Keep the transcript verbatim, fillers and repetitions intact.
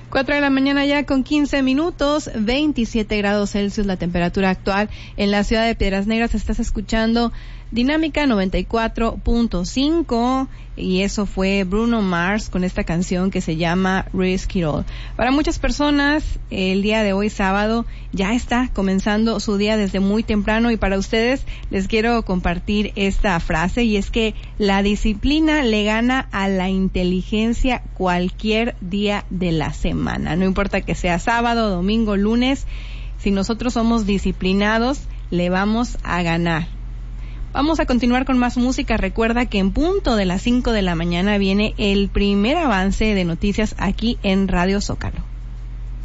Cuatro de la mañana ya con quince minutos, veintisiete grados Celsius la temperatura actual en la ciudad de Piedras Negras. Estás escuchando Dinámica noventa y cuatro punto cinco y eso fue Bruno Mars con esta canción que se llama Risk It All. Para muchas personas el día de hoy sábado ya está comenzando su día desde muy temprano, y para ustedes les quiero compartir esta frase, y es que la disciplina le gana a la inteligencia cualquier día de la semana. No importa que sea sábado, domingo, lunes, si nosotros somos disciplinados le vamos a ganar. Vamos a continuar con más música. Recuerda que en punto de las cinco de la mañana viene el primer avance de noticias aquí en Radio Zócalo.